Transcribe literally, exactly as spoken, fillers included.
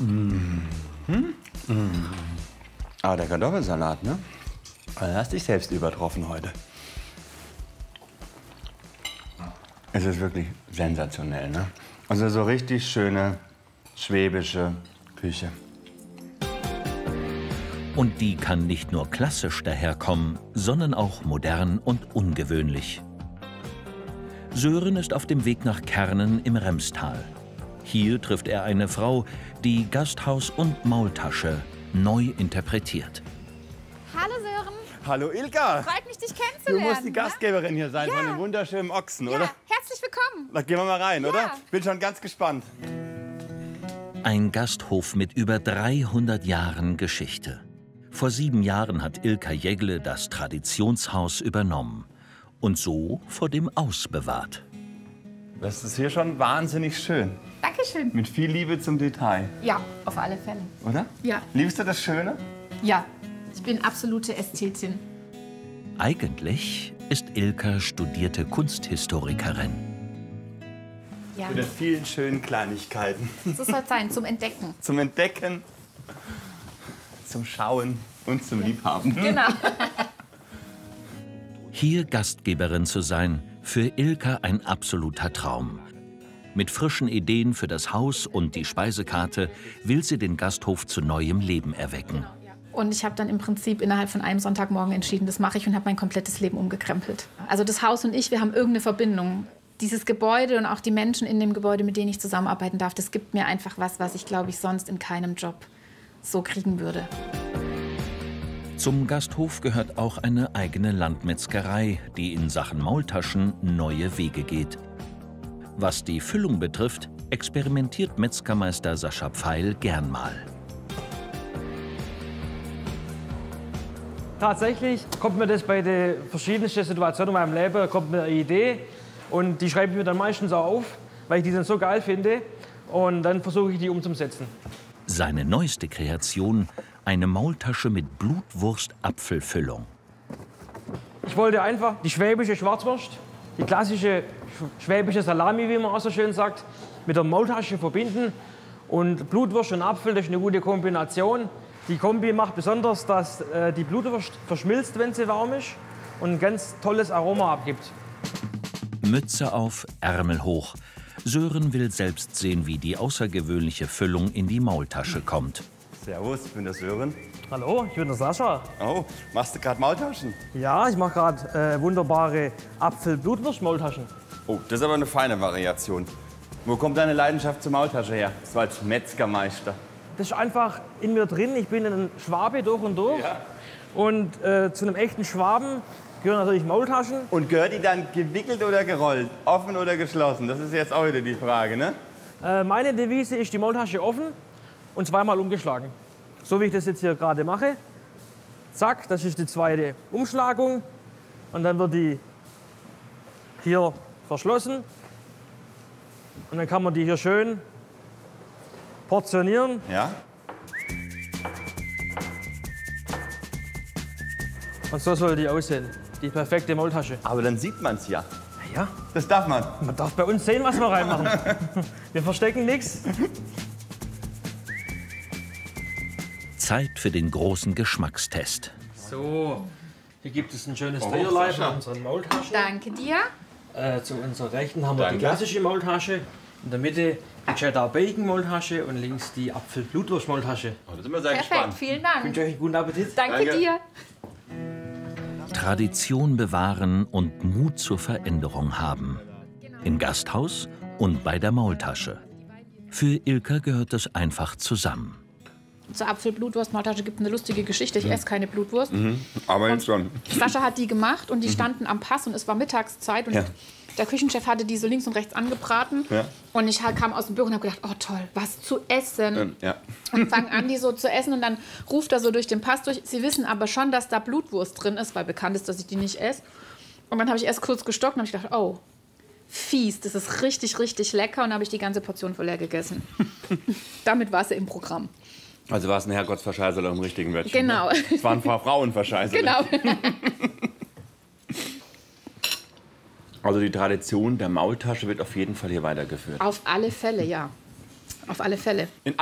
Mmh. Mmh. Ah, der Kartoffelsalat, ne? Also hast dich selbst übertroffen heute. Es ist wirklich sensationell, ne? Also so richtig schöne schwäbische Küche. Und die kann nicht nur klassisch daherkommen, sondern auch modern und ungewöhnlich. Sören ist auf dem Weg nach Kernen im Remstal. Hier trifft er eine Frau, die Gasthaus und Maultasche neu interpretiert. Hallo Sören. Hallo Ilka. Freut mich, dich Du kennenzulernen. musst die Gastgeberin hier sein Ja. von dem wunderschönen Ochsen, Ja, oder? herzlich willkommen. Da gehen wir mal rein, Ja. oder? Bin schon ganz gespannt. Ein Gasthof mit über dreihundert Jahren Geschichte. Vor sieben Jahren hat Ilka Jägle das Traditionshaus übernommen und so vor dem Aus bewahrt. Das ist hier schon wahnsinnig schön. Dankeschön. Mit viel Liebe zum Detail, Ja, auf alle Fälle. oder? Ja. Liebst du das Schöne? Ja, ich bin absolute Ästhetin. Eigentlich ist Ilka studierte Kunsthistorikerin. Ja, Mit den vielen schönen Kleinigkeiten. so soll es sein, zum Entdecken. Zum Entdecken, zum Schauen und zum Liebhaben. Genau. Hier Gastgeberin zu sein, für Ilka ein absoluter Traum. Mit frischen Ideen für das Haus und die Speisekarte will sie den Gasthof zu neuem Leben erwecken. Und ich habe dann im Prinzip innerhalb von einem Sonntagmorgen entschieden, das mache ich und habe mein komplettes Leben umgekrempelt. Also das Haus und ich, wir haben irgendeine Verbindung. Dieses Gebäude und auch die Menschen in dem Gebäude, mit denen ich zusammenarbeiten darf, das gibt mir einfach was, was ich, glaube ich, sonst in keinem Job so kriegen würde. Zum Gasthof gehört auch eine eigene Landmetzgerei, die in Sachen Maultaschen neue Wege geht. Was die Füllung betrifft, experimentiert Metzgermeister Sascha Pfeil gern mal. Tatsächlich kommt mir das bei den verschiedensten Situationen in meinem Leben, kommt mir eine Idee und die schreibe ich mir dann meistens auch auf, weil ich die dann so geil finde und dann versuche ich die umzusetzen. Seine neueste Kreation, eine Maultasche mit Blutwurst-Apfelfüllung. Ich wollte einfach die schwäbische Schwarzwurst, die klassische schwäbische Salami, wie man auch so schön sagt, mit der Maultasche verbinden. Und Blutwurst und Apfel, das ist eine gute Kombination. Die Kombi macht besonders, dass äh, die Blutwurst verschmilzt, wenn sie warm ist und ein ganz tolles Aroma abgibt. Mütze auf, Ärmel hoch. Sören will selbst sehen, wie die außergewöhnliche Füllung in die Maultasche kommt. Servus, ich bin der Sören. Hallo, ich bin der Sascha. Oh, machst du gerade Maultaschen? Ja, ich mache gerade äh, wunderbare Apfel-Blutwurst-Maultaschen. Oh, das ist aber eine feine Variation. Wo kommt deine Leidenschaft zur Maultasche her? So als Metzgermeister. Das ist einfach in mir drin. Ich bin ein Schwabe durch und durch. Ja. Und äh, zu einem echten Schwaben gehören natürlich Maultaschen. Und gehört die dann gewickelt oder gerollt? Offen oder geschlossen? Das ist jetzt auch wieder die Frage, ne? Äh, meine Devise ist die Maultasche offen und zweimal umgeschlagen. So wie ich das jetzt hier gerade mache. Zack, das ist die zweite Umschlagung. Und dann wird die hier verschlossen. Und dann kann man die hier schön portionieren. Ja? Und so soll die aussehen. Die perfekte Maultasche. Aber dann sieht man's ja. Ja, Das darf man. man darf bei uns sehen, was wir reinmachen. Wir verstecken nichts. Zeit für den großen Geschmackstest. So, hier gibt es ein schönes Oh, Dreierlei Sascha. für unsere Maultasche. Danke dir. Äh, zu unserer Rechten haben wir Danke. die klassische Maultasche. In der Mitte die Cheddar Bacon Maultasche und links die Apfel Blutwurst Maultasche. Oh, da sind wir sehr Perfekt, gespannt. vielen Ich Dank. wünsche euch einen guten Appetit. Danke, Danke. dir. Tradition bewahren und Mut zur Veränderung haben. Im Gasthaus und bei der Maultasche. Für Ilka gehört das einfach zusammen. Zur Apfel-Blutwurst-Maultasche gibt es eine lustige Geschichte. Ich esse keine Blutwurst. Aber jetzt schon. Sascha hat die gemacht und die standen am Pass und es war Mittagszeit und Ja. der Küchenchef hatte die so links und rechts angebraten. Ja. Und ich kam aus dem Büro und habe gedacht, oh toll, was zu essen. Ähm, Ja. Und fangen an, die so zu essen und dann ruft er so durch den Pass durch. Sie wissen aber schon, dass da Blutwurst drin ist, weil bekannt ist, dass ich die nicht esse. Und dann habe ich erst kurz gestockt und habe ich gedacht, oh, fies, das ist richtig, richtig lecker. Und dann habe ich die ganze Portion voll leer gegessen. Damit war sie im Programm. Also war es ein Herrgottsverscheißerl im richtigen Wörtchen. Genau. Ne? Es waren ein paar Frauenverscheißerl. Genau. Also die Tradition der Maultasche wird auf jeden Fall hier weitergeführt. Auf alle Fälle, ja. Auf alle Fälle. In